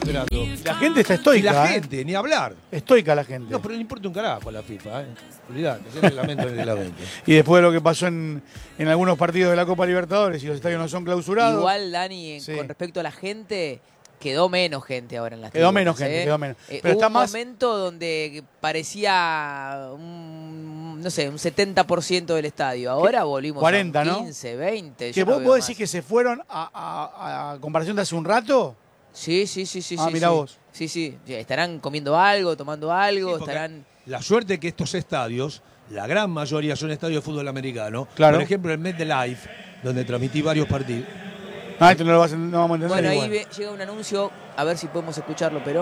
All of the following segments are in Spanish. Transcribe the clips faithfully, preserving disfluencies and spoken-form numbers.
campeonato. La gente está estoica. Y la ¿eh? gente, ni hablar. Estoica la gente. No, pero no importa un carajo a la FIFA, ¿eh? Olvidate, que es el reglamento del reglamento. Y después de lo que pasó en, en algunos partidos de la Copa Libertadores y los estadios no son clausurados. Igual, Dani, sí. Con respecto a la gente, quedó menos gente ahora en las Quedó tribunas, menos gente, ¿eh? quedó menos. Eh, Pero hubo está un más... momento donde parecía un, no sé, un setenta por ciento del estadio. Ahora volvimos cuarenta, a un quince, ¿no? veinte. ¿Que vos, vos decís que se fueron a, a, a comparación de hace un rato? Sí, sí, sí, sí. Ah, sí, mirá sí. vos. Sí, sí. Estarán comiendo algo, tomando algo, Sí, estarán... La suerte es que estos estadios, la gran mayoría son estadios de fútbol americano. Claro. Por ejemplo, el MetLife, donde transmití varios partidos. Ah, esto no lo vas a, no vamos a entender. Bueno, ahí igual. ve, llega un anuncio, a ver si podemos escucharlo, pero...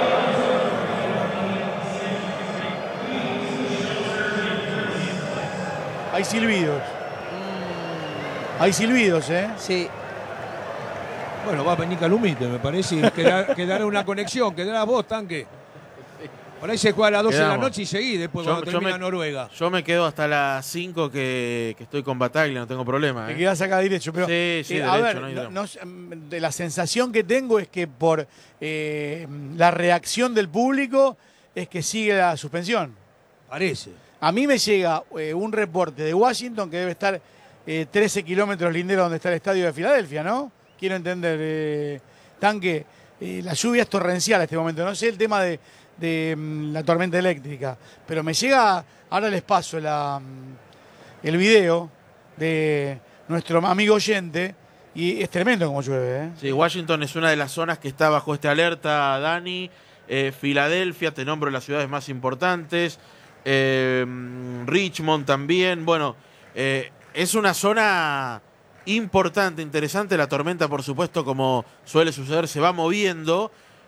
Hay silbidos. Mm. Hay silbidos, ¿eh? Sí. Bueno, va a venir Calumite, me parece. Quedará, quedará una conexión, quedará vos, Tanque. Por ahí se juega a las doce Quedamos. de la noche y seguí después Yo- cuando yo termina me- Noruega. Yo me quedo hasta las cinco que, que estoy con Bataglia, no tengo problema. Te ¿eh? quedás acá derecho. Pero, Sí, sí, eh, a derecho, ver, no hay no- drama. no- de la sensación que tengo es que por eh, la reacción del público es que sigue la suspensión. Parece. A mí me llega eh, un reporte de Washington que debe estar eh, trece kilómetros lindero donde está el estadio de Filadelfia, ¿no? Quiero entender, eh, Tanque, eh, la lluvia es torrencial a este momento. No sé el tema de, de mm, la tormenta eléctrica, pero me llega, ahora les paso la, mm, el video de nuestro amigo oyente y es tremendo como llueve, ¿eh? Sí, Washington es una de las zonas que está bajo esta alerta, Dani. Eh, Filadelfia, te nombro las ciudades más importantes. Eh, Richmond también. Bueno, eh, es una zona importante, interesante. La tormenta, por supuesto, como suele suceder, se va moviendo.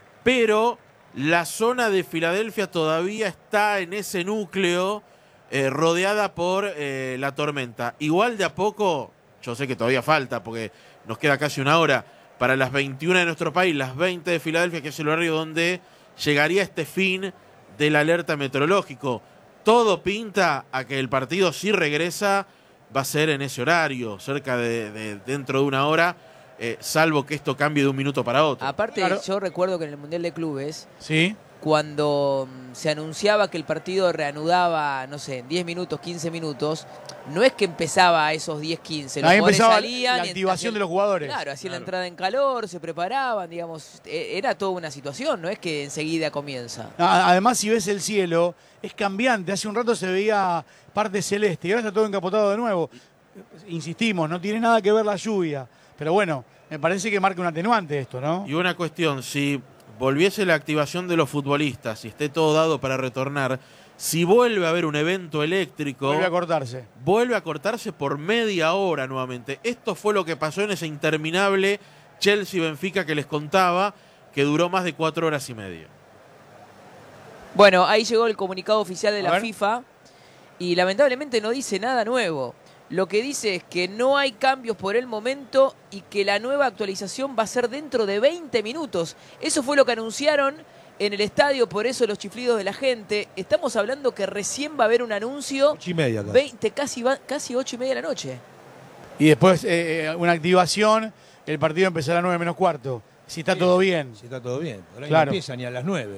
Pero la zona de Filadelfia todavía está en ese núcleo eh, rodeada por eh, la tormenta. Igual de a poco, yo sé que todavía falta porque nos queda casi una hora para las veintiuna de nuestro país, las veinte de Filadelfia, que es el horario donde llegaría este fin del alerta meteorológico. Todo pinta a que el partido, si regresa, va a ser en ese horario, cerca de, de dentro de una hora, eh, salvo que esto cambie de un minuto para otro. Aparte, Claro. yo recuerdo que en el Mundial de Clubes, Sí. cuando mm, se anunciaba que el partido reanudaba, no sé, en diez minutos, quince minutos, no es que empezaba a esos diez, quince. Los Ahí jugadores empezaba salían la y activación hacían- de los jugadores. Claro, hacían la Claro. entrada en calor, se preparaban, digamos. e- Era toda una situación, no es que enseguida comienza. A- Además, si ves el cielo, es cambiante. Hace un rato se veía parte celeste y ahora está todo encapotado de nuevo. Insistimos, no tiene nada que ver la lluvia. Pero bueno, me parece que marca un atenuante esto, ¿no? Y una cuestión, si volviese la activación de los futbolistas, si esté todo dado para retornar, si vuelve a haber un evento eléctrico, Vuelve a cortarse. vuelve a cortarse por media hora nuevamente. Esto fue lo que pasó en ese interminable Chelsea-Benfica que les contaba, que duró más de cuatro horas y media. Bueno, ahí llegó el comunicado oficial de A la ver. FIFA y lamentablemente no dice nada nuevo. Lo que dice es que no hay cambios por el momento y que la nueva actualización va a ser dentro de veinte minutos. Eso fue lo que anunciaron en el estadio, por eso los chiflidos de la gente. Estamos hablando que recién va a haber un anuncio Ocho y media acá. veinte, casi, va- casi ocho y media de la noche. Y después eh, una activación, el partido empezará a nueve menos cuarto. Si está todo bien. Si está todo bien. Por ahí Claro. no empieza ni a las nueve.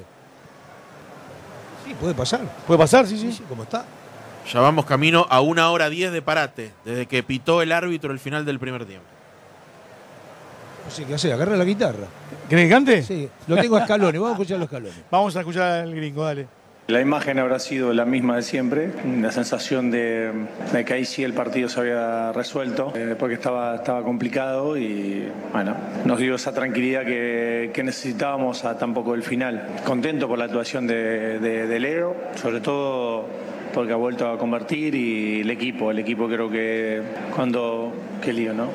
Sí, puede pasar. ¿Puede pasar? Sí, sí. Sí, sí, como está. Ya vamos camino a una hora diez de parate, desde que pitó el árbitro el final del primer tiempo. No sé qué hacer, agarra la guitarra. ¿Querés que cante? Sí, lo tengo a escalones, vamos a escuchar los escalones. Vamos a escuchar al gringo, dale. La imagen habrá sido la misma de siempre, la sensación de, de que ahí sí el partido se había resuelto, eh, porque estaba, estaba complicado y bueno, nos dio esa tranquilidad que, que necesitábamos a tan poco del final. Contento por la actuación de, de, de Leo, sobre todo porque ha vuelto a convertir y el equipo, el equipo creo que cuando, qué lío, ¿no?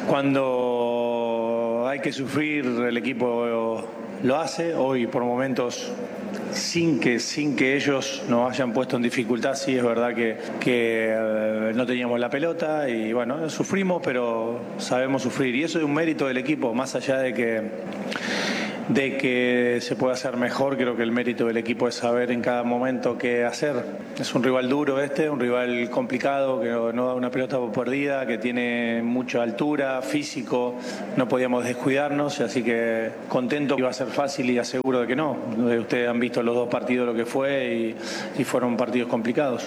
Cuando hay que sufrir el equipo lo hace, hoy por momentos sin que, sin que ellos nos hayan puesto en dificultad, sí es verdad que, que eh, no teníamos la pelota y bueno, sufrimos, pero sabemos sufrir y eso es un mérito del equipo, más allá de que de que se pueda hacer mejor. Creo que el mérito del equipo es saber en cada momento qué hacer. Es un rival duro este, un rival complicado, que no da una pelota por perdida, que tiene mucha altura, físico, no podíamos descuidarnos, así que contento que iba a ser fácil y aseguro de que no. Ustedes han visto los dos partidos lo que fue y, y fueron partidos complicados.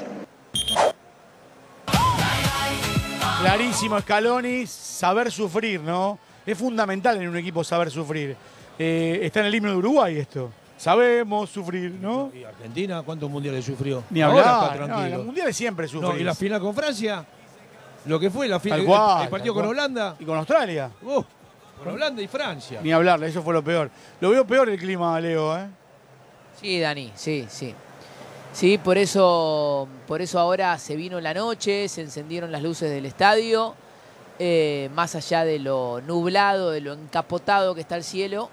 Clarísimo Scaloni, saber sufrir, ¿no? Es fundamental en un equipo saber sufrir. Eh, está en el himno de Uruguay esto. Sabemos sufrir, ¿no? ¿Y Argentina cuántos mundiales sufrió? Ni hablar. Ahora está No, tranquilo. en los mundiales siempre sufre. No, ¿y la final con Francia? Lo que fue la final, Tal cual, el, el partido tal con cual. Holanda. Y con Australia. Uh, con Holanda y Francia. Ni hablarle, eso fue lo peor. Lo veo peor el clima, Leo, ¿eh? Sí, Dani, sí, sí. Sí, por eso, por eso ahora se vino la noche, se encendieron las luces del estadio, eh, más allá de lo nublado, de lo encapotado que está el cielo.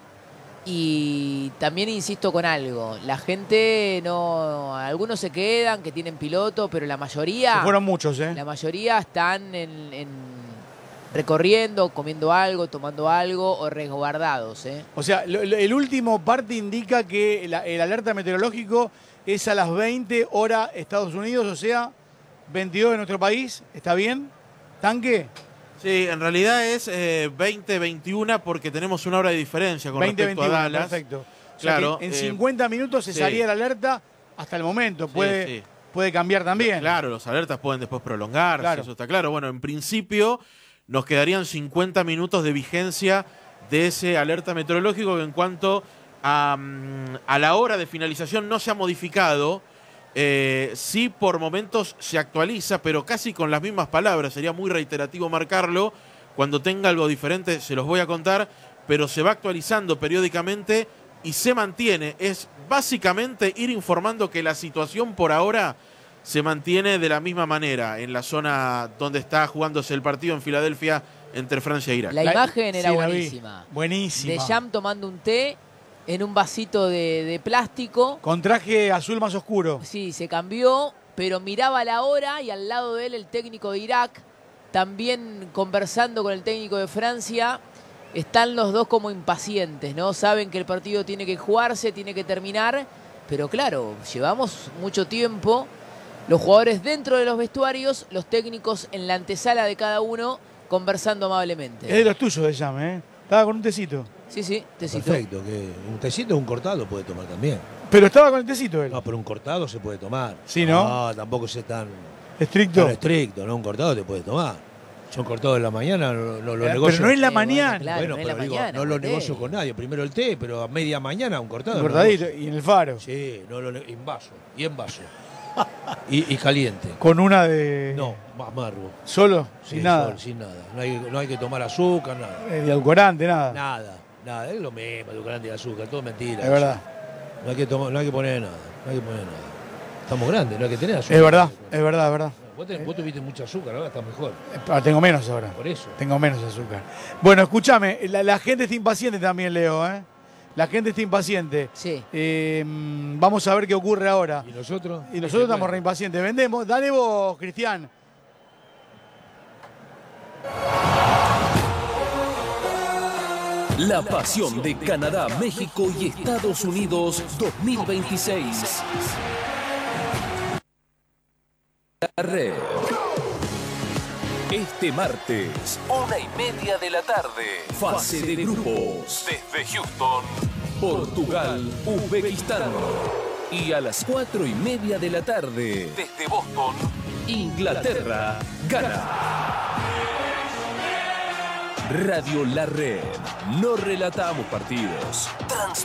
Y también insisto con algo, la gente no, algunos se quedan, que tienen piloto, pero la mayoría, Se fueron muchos, ¿eh? la mayoría están en, en recorriendo, comiendo algo, tomando algo o resguardados, ¿eh? O sea, lo, lo, el último parte indica que la, el alerta meteorológico es a las veinte hora Estados Unidos, o sea, veintidós de nuestro país. ¿Está bien? ¿Tanque? Sí, en realidad es eh, veinte veintiuno porque tenemos una hora de diferencia con veinte respecto veintiuno, a Dallas. perfecto. O sea Claro, que en eh, cincuenta minutos se sí. salía el alerta hasta el momento. Puede, sí. puede cambiar también. Claro, los alertas pueden después prolongarse, Claro. eso está claro. Bueno, en principio nos quedarían cincuenta minutos de vigencia de ese alerta meteorológico que en cuanto a, a la hora de finalización no se ha modificado. Eh, sí, por momentos se actualiza, pero casi con las mismas palabras. Sería muy reiterativo marcarlo. Cuando tenga algo diferente se los voy a contar, pero se va actualizando periódicamente y se mantiene. Es básicamente ir informando que la situación por ahora se mantiene de la misma manera en la zona donde está jugándose el partido en Filadelfia entre Francia e Irak. La La- imagen era sí, la vi. buenísima. Buenísima. De Jam tomando un té en un vasito de, de plástico. Con traje azul más oscuro. Sí, se cambió, pero miraba la hora y al lado de él el técnico de Irak, también conversando con el técnico de Francia. Están los dos como impacientes, ¿no? Saben que el partido tiene que jugarse, tiene que terminar, pero claro, llevamos mucho tiempo. Los jugadores dentro de los vestuarios, los técnicos en la antesala de cada uno, conversando amablemente. Es de los tuyos de Jam, ¿eh? Estaba con un tecito. Sí, sí, tecito. Perfecto, que un tecito o un cortado puede tomar también. Pero estaba con el tecito él. No, pero un cortado se puede tomar. Sí, ¿no? No, tampoco es tan, Estricto. tan estricto, ¿no? Un cortado te puede tomar. Yo un cortado en la mañana no, no lo Eh, negocio. pero no en la Eh, bueno, mañana. claro. Bueno, no en pero la digo, mañana, no lo el té. negocio con nadie. Primero el té, pero a media mañana un cortado. Un no cortadito. negocio. Y en el faro. Sí, no lo ne- en vaso. Y en vaso. y, y caliente. Con una de. No, más amargo. Solo, Sí, sin nada. sol, sin nada. No hay, no hay que tomar azúcar, nada. Eh, de alcorante, nada. Nada, nada. Es lo mismo, edulcorante y azúcar, todo mentira. Es verdad. No hay que tomar, no hay que poner nada. No hay que poner nada. Estamos grandes, no hay que tener azúcar. Es verdad, es verdad, es verdad. Vos, tenés, vos tuviste mucho azúcar, ahora estás mejor. Ah, tengo menos ahora. Por eso. Tengo menos azúcar. Bueno, escúchame, la, la gente está impaciente también, Leo, ¿eh? La gente está impaciente. Sí. Eh, mm, vamos a ver qué ocurre ahora. ¿Y nosotros? Y nosotros estamos re impacientes. Vendemos. Dale vos, Cristian. La pasión de Canadá, México y Estados Unidos dos mil veintiséis. La red. Este martes, una y media de la tarde, fase de grupos. Desde Houston, Portugal, Uzbekistán. Y a las cuatro y media de la tarde, desde Boston, Inglaterra, Ghana. Radio La Red. No relatamos partidos.